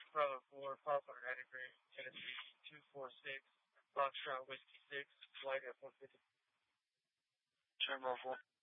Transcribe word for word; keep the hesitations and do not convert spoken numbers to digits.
Bravo four, Papa Atterbury, Tennessee two four six, Foxtrot Whiskey six, Flight F one fifty. Turn Bravo four.